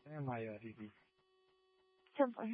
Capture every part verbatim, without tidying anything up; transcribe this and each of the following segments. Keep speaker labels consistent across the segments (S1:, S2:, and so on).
S1: And my uh, D V.
S2: ten four.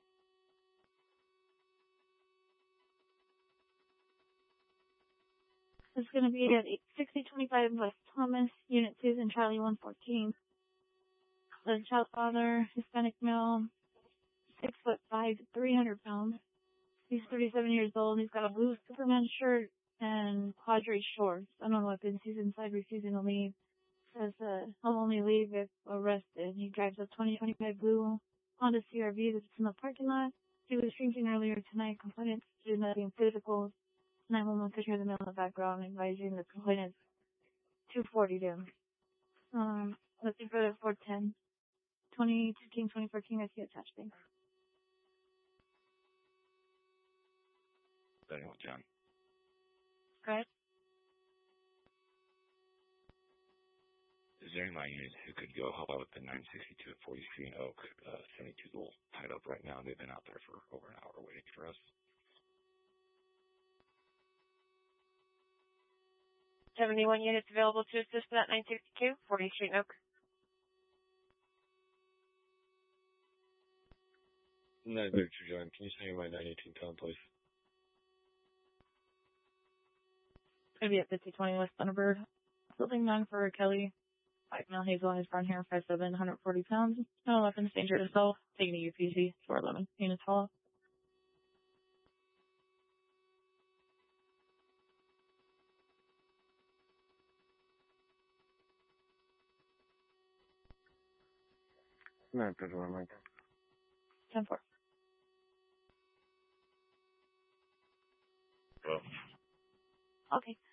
S2: It's going to be at sixty twenty-five West Thomas, Unit Susan Charlie one fourteen. The child father, Hispanic male, six foot five, three hundred pounds. He's thirty-seven years old. He's got a blue Superman shirt and Padre shorts. Unknown weapons. He's inside refusing to leave. Says, uh, I'll only leave if arrested. He drives a twenty twenty-five blue Honda C R V that's in the parking lot. He was drinking earlier tonight. Complainants do nothing physical. nine one one picture of the male in the background advising the complainants two forty to him. Um, looking for the four ten. twenty fifteen, twenty fourteen, I see attached things.
S3: Starting with John.
S2: Go ahead.
S3: Is there any of my units who could go help out with the nine sixty-two at fortieth Street in Oak? Uh, seventy-two goals tied up right now. They've been out there for over an hour waiting for us.
S4: seventy-one units available to assist at nine sixty-two, fortieth Street in Oak.
S3: nine thirty-two, John. Can you send me my nine eighteen Tom, please?
S2: Gonna be at fifty twenty West Thunderbird. Building nine for Kelly. Five male hazel eyes, brown hair, five seven, one hundred forty pounds. No weapons, danger to self. Taking a U P C, four eleven. Units tall.
S3: nine thirty-one, Mike.
S2: ten four.
S3: Well.
S2: Okay.